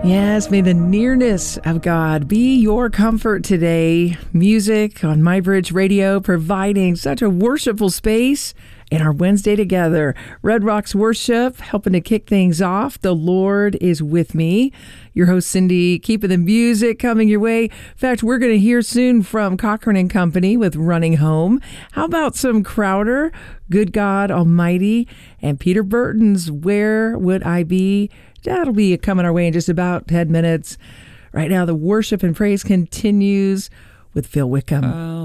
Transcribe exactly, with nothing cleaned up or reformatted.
Yes, may the nearness of God be your comfort today. Music on MyBridge Radio providing such a worshipful space in our Wednesday together. Red Rocks Worship helping to kick things off. The Lord is with me. Your host, Cindy, keeping the music coming your way. In fact, we're going to hear soon from Cochran and Company with Running Home. How about some Crowder, Good God Almighty, and Peter Burton's Where Would I Be? That'll be coming our way in just about ten minutes. Right now, the worship and praise continues with Phil Wickham. Oh.